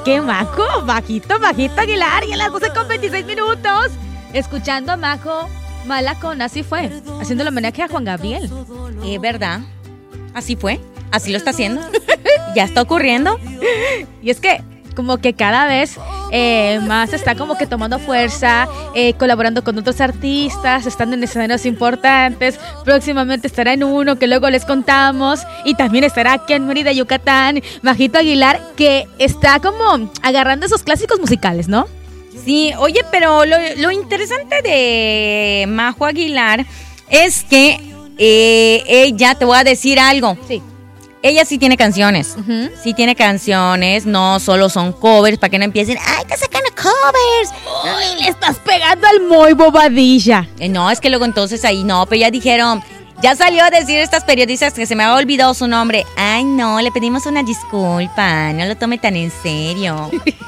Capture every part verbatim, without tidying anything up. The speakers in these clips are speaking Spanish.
qué majo, bajito, bajito Aguilar, y a las doce con veintiséis minutos, escuchando a Majo Mala con Así Fue, haciendo el homenaje a Juan Gabriel. Es verdad, así fue, así lo está haciendo, ya está ocurriendo. Y es que como que cada vez eh, más está como que tomando fuerza, eh, colaborando con otros artistas, estando en escenarios importantes. Próximamente estará en uno que luego les contamos, y también estará aquí en Mérida, Yucatán, Majito Aguilar, que está como agarrando esos clásicos musicales, ¿no? Sí, oye, pero lo, lo interesante de Majo Aguilar es que eh, ella, te voy a decir algo. Sí. Ella sí tiene canciones, Uh-huh. sí tiene canciones, no solo son covers, para que no empiecen, ¡ay, que sacan covers! ¡Ay, le estás pegando al muy bobadilla! Eh, no, es que luego entonces ahí no, pero ya dijeron, ya salió a decir estas periodistas que se me ha olvidado su nombre. Ay, no, le pedimos una disculpa, no lo tome tan en serio.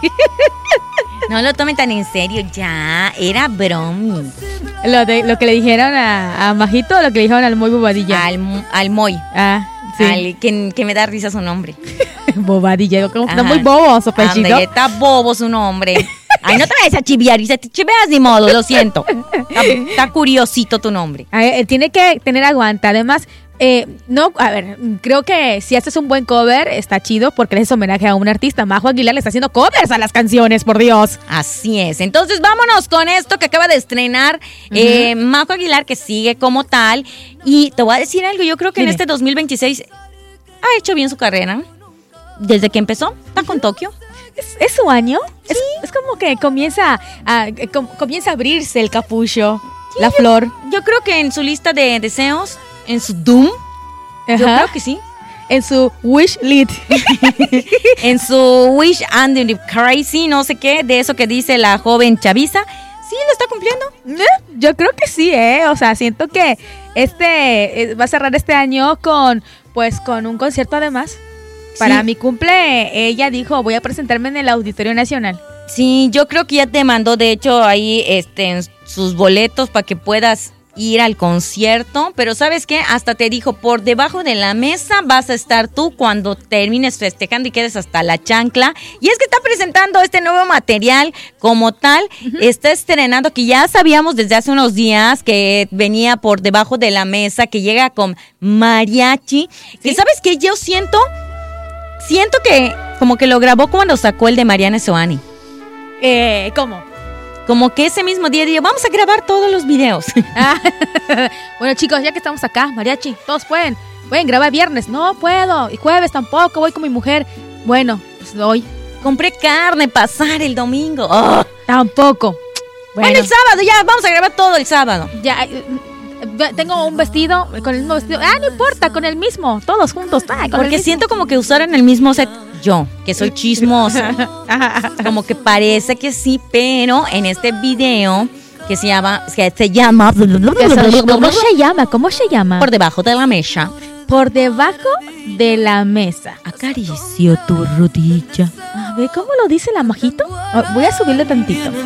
No lo tome tan en serio, ya, era broma. Lo, de, lo que le dijeron a, a Majito, o lo que le dijeron al muy bobadilla. Al, al Moy, Ah, sí. al, que, que me da risa su nombre. Bobadilla, como está Ajá. muy bobo su pechito. Ande, está bobo su nombre. Ay, no te vayas a chiviar, y si te chiveas ni modo, lo siento. Está, está curiosito tu nombre. A ver, tiene que tener aguanta. Además, eh, no, a ver, creo que si haces un buen cover, está chido porque le es homenaje a un artista. Majo Aguilar le está haciendo covers a las canciones, por Dios. Así es. Entonces vámonos con esto que acaba de estrenar uh-huh. eh, Majo Aguilar, que sigue como tal. Y te voy a decir algo, yo creo que Dime. en este dos mil veintiséis ha hecho bien su carrera. Desde que empezó, está con Tokio. ¿Es, es su año? Sí. Es, es como que comienza a, com, comienza a abrirse el capullo, sí, la yo, flor. Yo creo que en su lista de deseos, en su Doom, Ajá. yo creo que sí. En su wish list. En su wish and the crazy, no sé qué, de eso que dice la joven chaviza. Sí, lo está cumpliendo. Yo creo que sí, ¿eh? O sea, siento que este eh, va a cerrar este año con, pues, con un concierto además. Para sí. mi cumple, ella dijo, voy a presentarme en el Auditorio Nacional. Sí, yo creo que ya te mandó, de hecho, ahí este, sus boletos para que puedas ir al concierto. Pero ¿sabes qué? Hasta te dijo, por debajo de la mesa vas a estar tú cuando termines festejando y quedes hasta la chancla. Y es que está presentando este nuevo material como tal. Uh-huh. Está estrenando, que ya sabíamos desde hace unos días que venía por debajo de la mesa, que llega con mariachi. ¿Sí? Que ¿sabes qué? Yo siento... Siento que como que lo grabó cuando sacó el de Mariana Soani. Eh, ¿Cómo? Como que ese mismo día dijo, vamos a grabar todos los videos. Ah, bueno, chicos, ya que estamos acá, mariachi, todos pueden. Pueden grabar viernes. No puedo. Y jueves tampoco, voy con mi mujer. Bueno, pues hoy. Compré carne para asar el domingo. Oh. Tampoco. Bueno. bueno, el sábado, ya, vamos a grabar todo el sábado. Ya... Tengo un vestido, con el mismo vestido. Ah, no importa, con el mismo, todos juntos. Ah, Porque siento como que usaron el mismo set. Yo, que soy chismosa. Como que parece que sí, pero en este video que se llama, que se llama. ¿Cómo se llama? ¿Cómo se llama? Por debajo de la mesa. Por debajo de la mesa. Acaricio tu rodilla. A ver, ¿cómo lo dice la Majito? Voy a subirle tantito.